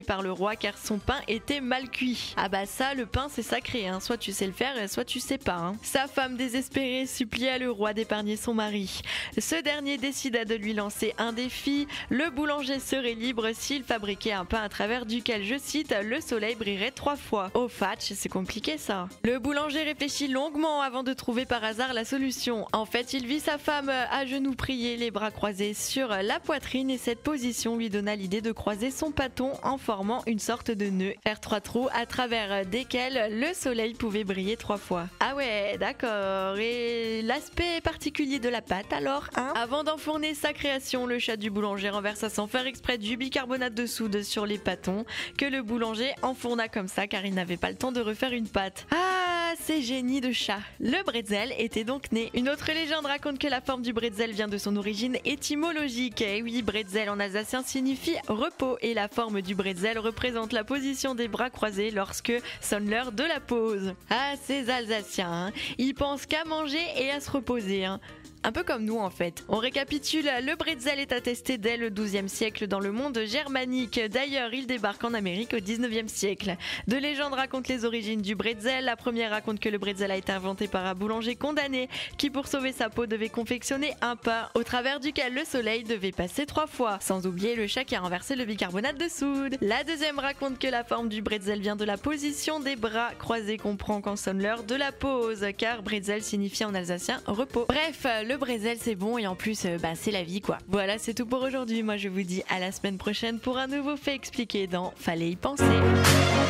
par le roi car son pain était mal cuit. Ah bah ça, le pain c'est sacré, hein. Soit tu sais le faire, soit tu sais pas. Hein. Sa femme désespérée supplia le roi d'épargner son mari. Ce dernier décida de lui lancer un défi. Le boulanger serait libre s'il fabriquait un pain à travers duquel, je cite, le soleil brillerait 3 fois. Oh fatch, c'est compliqué ça. Le boulanger réfléchit longuement avant de trouver par hasard la solution. En fait, il vit sa femme à genoux prier, les bras croisés sur la poitrine et cette position lui donna l'idée de croiser son pâton en formant une sorte de nœud, faire 3 trous à travers desquels le soleil pouvait briller 3 fois. Ah ouais, d'accord. Et l'aspect particulier de la pâte alors, hein? Avant d'enfourner sa création, le chat du boulanger renversa sans faire exprès du bicarbonate de soude sur les pâtons que le boulanger enfourna comme ça car il n'avait pas le temps de refaire une pâte. Ah, c'est génie de chat. Le bretzel était donc né. Une autre légende raconte que la forme du bretzel vient de son origine étymologique. Et oui, bretzel en alsacien signifie repos et la forme du bretzel représente la position des bras croisés lorsque sonne l'heure de la pause. Ah, ces Alsaciens, hein. Ils pensent qu'à manger et à se reposer, hein. Un peu comme nous en fait. On récapitule, le bretzel est attesté dès le XIIe siècle dans le monde germanique. D'ailleurs, il débarque en Amérique au XIXe siècle. Deux légendes racontent les origines du bretzel. La première raconte que le bretzel a été inventé par un boulanger condamné qui pour sauver sa peau devait confectionner un pain au travers duquel le soleil devait passer 3 fois. Sans oublier le chat qui a renversé le bicarbonate de soude. La deuxième raconte que la forme du bretzel vient de la position des bras croisés qu'on prend quand sonne l'heure de la pause, car bretzel signifie en alsacien repos. Bref, le bretzel c'est bon et en plus c'est la vie quoi. Voilà, c'est tout pour aujourd'hui. Moi je vous dis à la semaine prochaine pour un nouveau fait expliqué dans Fallait y penser.